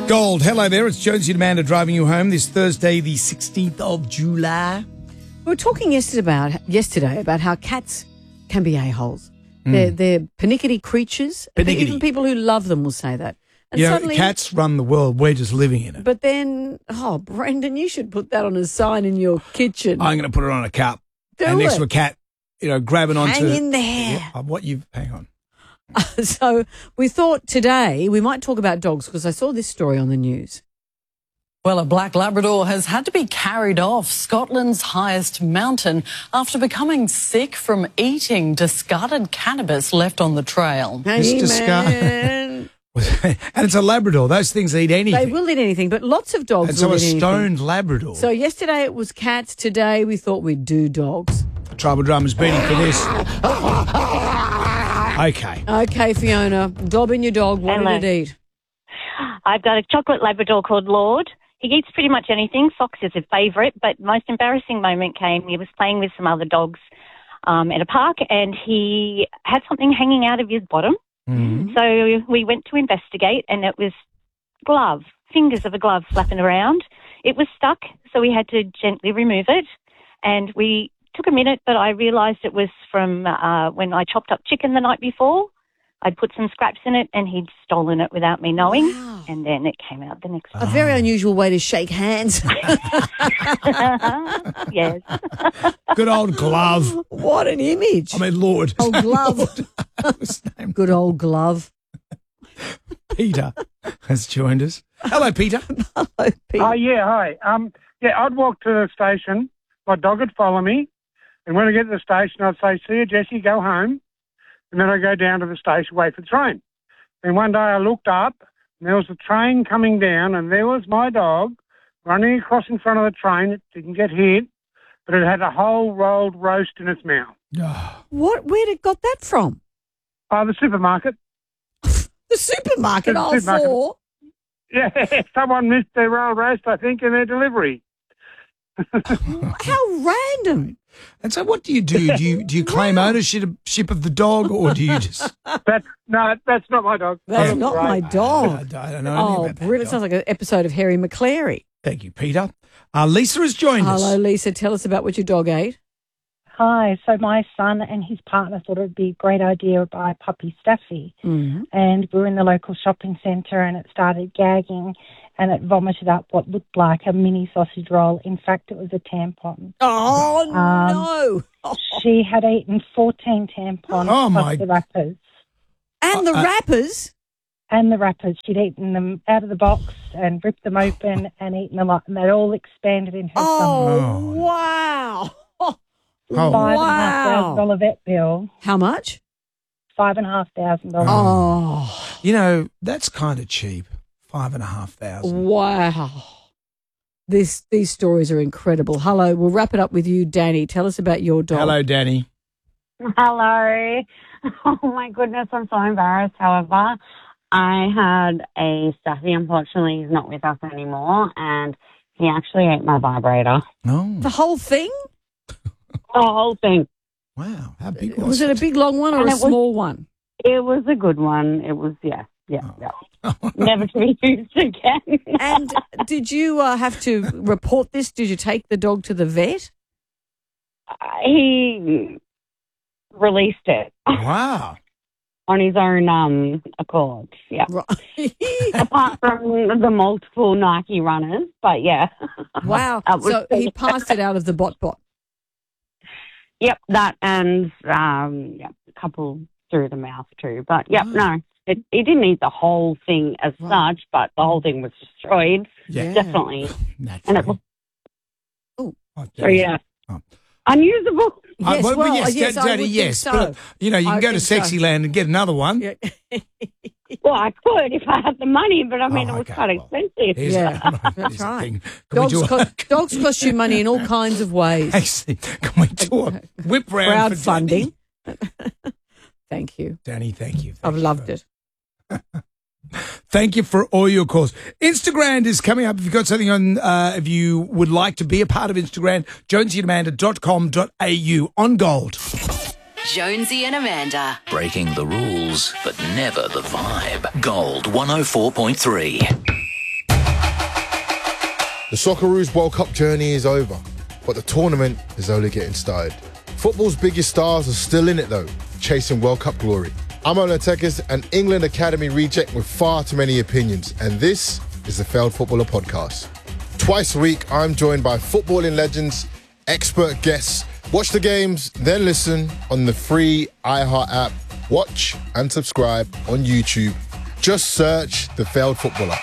Gold, hello there. It's Jonesy and Amanda driving you home this Thursday, the 16th of July. We were talking yesterday about how cats can be a-holes. They're pernickety creatures. Pernickety. Even people who love them will say that. And suddenly, cats run the world. We're just living in it. But then, Brendan, you should put that on a sign in your kitchen. I'm going to put it on a cup. Do and next it. to a cat, grabbing onto... Hang in there. Hang on. So we thought today we might talk about dogs because I saw this story on the news. Well, a black Labrador has had to be carried off Scotland's highest mountain after becoming sick from eating discarded cannabis left on the trail. Hey, And it's a Labrador. Those things eat anything. They will eat anything, but lots of dogs And so will a eat anything. stoned Labrador. So yesterday it was cats. Today we thought we'd do dogs. The tribal drum is beating for this. Okay, Fiona, Dobbin, your dog, what Hello. did it eat? I've got a chocolate Labrador called Lord. He eats pretty much anything. Fox is his favourite, but most embarrassing moment came. He was playing with some other dogs at a park, and he had something hanging out of his bottom. Mm-hmm. So we went to investigate, and it was fingers of a glove flapping around. It was stuck, so we had to gently remove it, and we took a minute, but I realised it was from when I chopped up chicken the night before. I'd put some scraps in it and he'd stolen it without me knowing. Wow. And then it came out the next A day. very unusual way to shake hands. Yes. Good old glove. What an image. I mean, Lord. Old glove. Lord. His name, Good old glove. Peter, has joined us. Hello, Peter. Hello, Pete. Oh, yeah, hi. I'd walk to the station. My dog would follow me. And when I get to the station, I'd say, see you, Jessie, go home. And then I'd go down to the station, wait for the train. And one day I looked up, and there was a train coming down, and there was my dog running across in front of the train. It didn't get hit, but it had a whole rolled roast in its mouth. Where did it got that from? The supermarket. The supermarket, The aisle supermarket. 4. Yeah, someone missed their rolled roast, I think, in their delivery. How random. And so what do you do? Do you claim ownership of the dog, or do you just... That's not my dog. That's not my dog. I don't know anything about that brilliant. dog. Sounds like an episode of Harry McClary. Thank you, Peter. Lisa has joined us. Hello, Lisa. Tell us about what your dog ate. Hi. So my son and his partner thought it would be a great idea to buy puppy Staffy. Mm-hmm. And we were in the local shopping centre and it started gagging and it vomited up what looked like a mini sausage roll. In fact, it was a tampon. Oh, no. She had eaten 14 tampons Oh, plus my- the wrappers. And the wrappers. And the wrappers. She'd eaten them out of the box and ripped them open and eaten them up. And they'd all expanded in her stomach. Oh, wow. Oh. $5,500 vet bill. How much? $5,500. Oh, That's kind of cheap. $5,500. wow. These stories are incredible. Hello, we'll wrap it up with you, Danny. Tell us about your dog. Hello, Danny. Hello. Oh my goodness, I'm so embarrassed. However, I had a Staffy. Unfortunately, he's not with us anymore, and he actually ate my vibrator. No. The whole thing? The whole thing. Wow. How big Was it a big long one or And a it was- small one? It was a good one. It was, yeah. Never to be used again. And did you have to report this? Did you take the dog to the vet? He released it Wow. on his own accord. Yeah. Right. Apart from the multiple Nike runners, but yeah. Wow. That was- So he passed it out of the bot. Yep, that and a couple through the mouth too. But yep, no, he didn't eat the whole thing as such, but the whole thing was destroyed. Yeah. Definitely. And it was, Oh, so yeah, Oh. unusable. Yes, yes, I Daddy, would think yes. so. But, you I can go to think so. Sexyland and get another one. Yeah. Well, I could if I had the money, but I mean, Oh, it was okay, quite well, expensive. Here's Yeah, here's that's the right. thing. Can we Dogs cost you money in all kinds of ways. Actually, can we do a whip round for Crowdfunding. Danny? Thank you. Danny, thank you. I've loved it. Thank you for all your calls. Instagram is coming up. If you've got something on, if you would like to be a part of Instagram, jonesyandamanda.com.au on Gold. Jonesy and Amanda. Breaking the rules, but never the vibe. Gold 104.3. The Socceroos World Cup journey is over, but the tournament is only getting started. Football's biggest stars are still in it though, chasing World Cup glory. I'm Ola Tekis, an England Academy reject with far too many opinions, and this is the Failed Footballer Podcast. Twice a week, I'm joined by footballing legends, expert guests. Watch the games, then listen on the free iHeart app. Watch and subscribe on YouTube. Just search The Failed Footballer.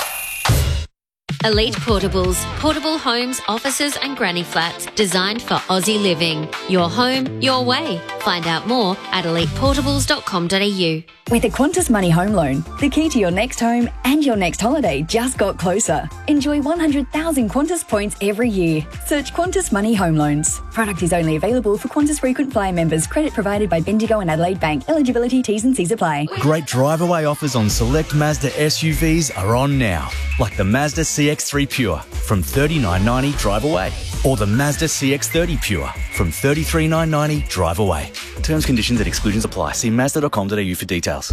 Elite Portables, portable homes, offices and granny flats designed for Aussie living. Your home, your way. Find out more at eliteportables.com.au. With a Qantas Money Home Loan, the key to your next home and your next holiday just got closer. Enjoy 100,000 Qantas points every year. Search Qantas Money Home Loans. Product is only available for Qantas Frequent Flyer members. Credit provided by Bendigo and Adelaide Bank. Eligibility, T's and C's apply. Great drive-away offers on select Mazda SUVs are on now, like the Mazda CX-3 Pure from $39.90 drive away, or the Mazda CX-30 Pure from $33,990 drive away. Terms, conditions and exclusions apply. See Mazda.com.au for details.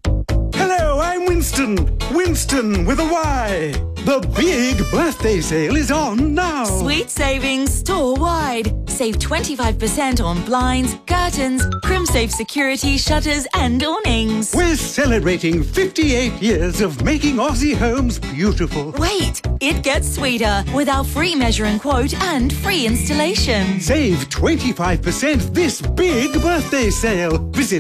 Hello, I'm Winston. Winston with a Y. The big birthday sale is on now. Sweet savings store-wide. Save 25% on blinds, curtains, Crimsafe security shutters and awnings. We're celebrating 58 years of making Aussie homes beautiful. Wait, it gets sweeter with our free measure and quote and free installation. Save 25% this big birthday sale. Visit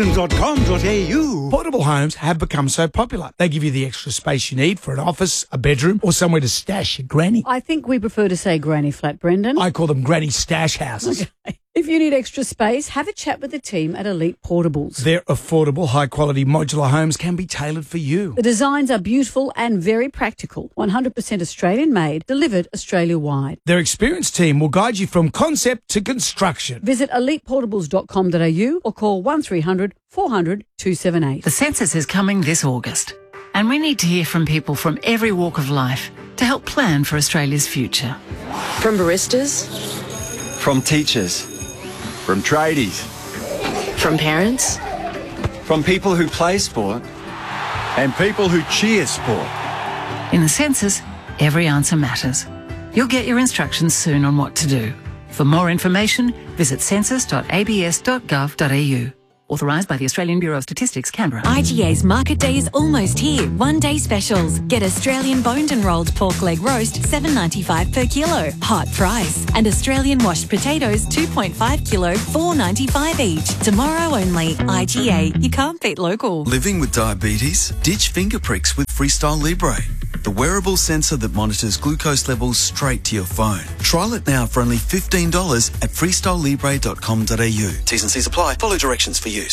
winston.com.au. Portable homes have become so popular. They give you the extra space you need for an office, a bedroom, or somewhere to stash your granny. I think we prefer to say granny flat, Brendan. I call them granny stash houses. Okay. If you need extra space, have a chat with the team at Elite Portables. Their affordable, high-quality modular homes can be tailored for you. The designs are beautiful and very practical. 100% Australian-made, delivered Australia-wide. Their experienced team will guide you from concept to construction. Visit eliteportables.com.au or call 1300 400 278. The census is coming this August, and we need to hear from people from every walk of life to help plan for Australia's future. From baristas, from teachers, from tradies, from parents, from people who play sport, and people who cheer sport. In the census, every answer matters. You'll get your instructions soon on what to do. For more information, visit census.abs.gov.au. Authorised by the Australian Bureau of Statistics, Canberra. IGA's Market Day is almost here. One-day specials. Get Australian boned and rolled pork leg roast, $7.95 per kilo. Hot price. And Australian washed potatoes, 2.5 kilo, $4.95 each. Tomorrow only. IGA. You can't beat local. Living with diabetes? Ditch finger pricks with Freestyle Libre, the wearable sensor that monitors glucose levels straight to your phone. Trial it now for only $15 at freestylelibre.com.au. T's and C's apply. Follow directions for use.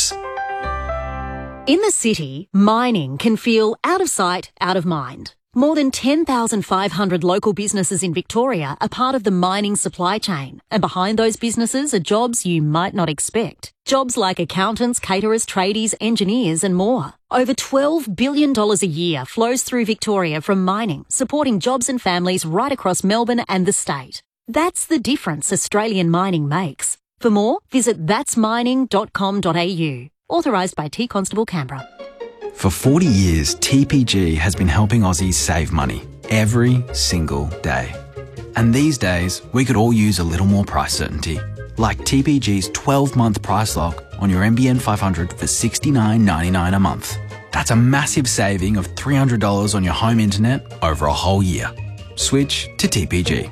In the city, mining can feel out of sight, out of mind. More than 10,500 local businesses in Victoria are part of the mining supply chain, and behind those businesses are jobs you might not expect. Jobs like accountants, caterers, tradies, engineers and more. Over $12 billion a year flows through Victoria from mining, supporting jobs and families right across Melbourne and the state. That's the difference Australian mining makes. For more, visit thatsmining.com.au. Authorised by T Constable Canberra. For 40 years, TPG has been helping Aussies save money every single day. And these days, we could all use a little more price certainty. Like TPG's 12-month price lock on your NBN 500 for $69.99 a month. That's a massive saving of $300 on your home internet over a whole year. Switch to TPG.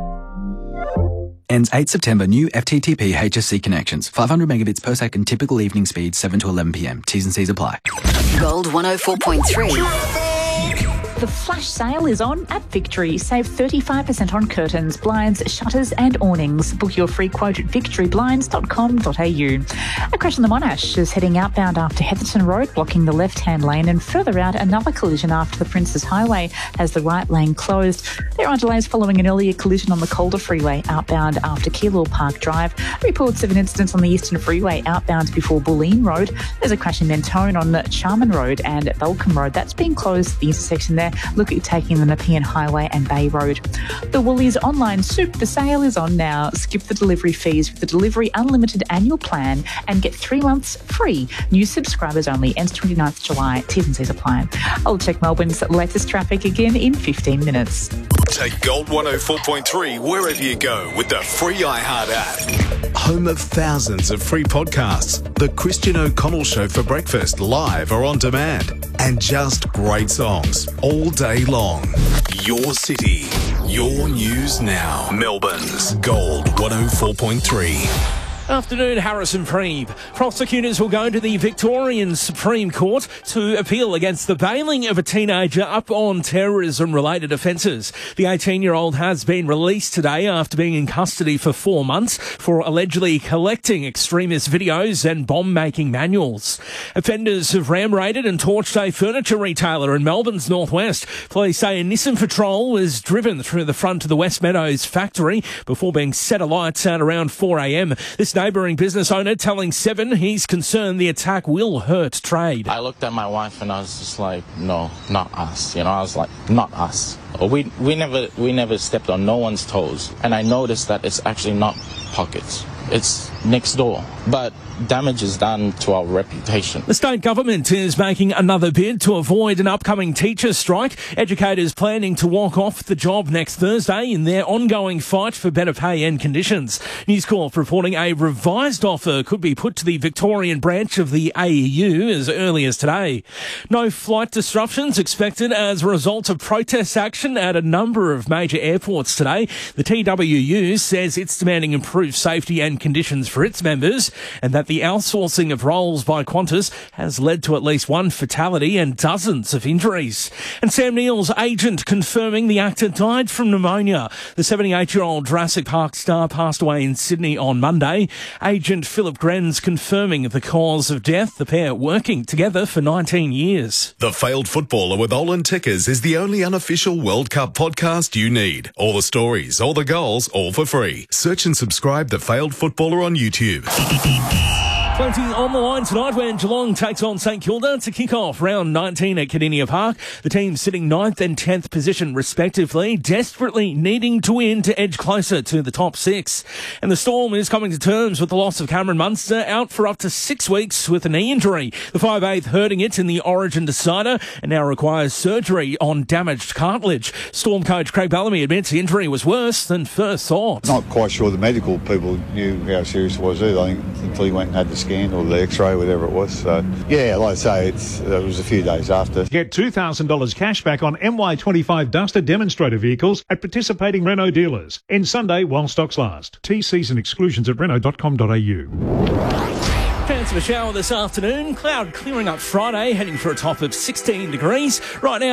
Ends 8 September. New FTTP HSC connections. 500 megabits per second. Typical evening speed 7 to 11 p.m. T's and C's apply. Gold 104.3. The flash sale is on at Victory. Save 35% on curtains, blinds, shutters and awnings. Book your free quote at victoryblinds.com.au. A crash on the Monash is heading outbound after Heatherton Road, blocking the left-hand lane, and further out another collision after the Princes Highway has the right lane closed. There are delays following an earlier collision on the Calder Freeway outbound after Keilor Park Drive. Reports of an incident on the Eastern Freeway outbound before Bulleen Road. There's a crash in Mentone on Charman Road and Belcombe Road. That's being closed, the intersection there. Look at taking the Nepean Highway and Bay Road. The Woolies online soup, the sale is on now. Skip the delivery fees with the Delivery Unlimited annual plan and get 3 months free. New subscribers only. Ends 29th July. T's and C's apply. I'll check Melbourne's latest traffic again in 15 minutes. Take Gold 104.3 wherever you go with the free iHeart app. Home of thousands of free podcasts. The Christian O'Connell Show for breakfast, live or on demand. And just great songs all day long. Your city, your news now. Melbourne's Gold 104.3. Afternoon, Harrison Preeb. Prosecutors will go to the Victorian Supreme Court to appeal against the bailing of a teenager up on terrorism-related offences. The 18-year-old has been released today after being in custody for 4 months for allegedly collecting extremist videos and bomb-making manuals. Offenders have ram-raided and torched a furniture retailer in Melbourne's northwest. Police say a Nissan Patrol was driven through the front of the West Meadows factory before being set alight at around 4 a.m. This neighbouring business owner telling Seven he's concerned the attack will hurt trade. I looked at my wife and I was just like, no, not us. You know, I was like, not us. We never stepped on no one's toes. And I noticed that it's actually not pockets. It's next door. But damage is done to our reputation. The state government is making another bid to avoid an upcoming teacher strike. Educators planning to walk off the job next Thursday in their ongoing fight for better pay and conditions. News Corp reporting a revised offer could be put to the Victorian branch of the AEU as early as today. No flight disruptions expected as a result of protest action at a number of major airports today. The TWU says it's demanding improved safety and conditions for its members, and that the outsourcing of roles by Qantas has led to at least one fatality and dozens of injuries. And Sam Neill's agent confirming the actor died from pneumonia. The 78-year-old Jurassic Park star passed away in Sydney on Monday. Agent Philip Grenz confirming the cause of death, the pair working together for 19 years. The Failed Footballer with Olin Tickers is the only unofficial World Cup podcast you need. All the stories, all the goals, all for free. Search and subscribe The Failed Footballer on YouTube. Plenty on the line tonight when Geelong takes on St Kilda to kick off round 19 at Kardinia Park. The team sitting 9th and 10th position respectively, desperately needing to win to edge closer to the top 6. And the Storm is coming to terms with the loss of Cameron Munster, out for up to 6 weeks with a knee injury. The 5'8" hurting it in the Origin decider and now requires surgery on damaged cartilage. Storm coach Craig Bellamy admits the injury was worse than first thought. Not quite sure the medical people knew how serious it was either, I think, until he went and had the scan or the x-ray, whatever it was. So, yeah, like I say, it was a few days after. Get $2,000 cash back on MY25 Duster demonstrator vehicles at participating Renault dealers. End Sunday while stocks last. T-C's and exclusions at Renault.com.au. Chance of a shower this afternoon. Cloud clearing up Friday, heading for a top of 16 degrees. Right now,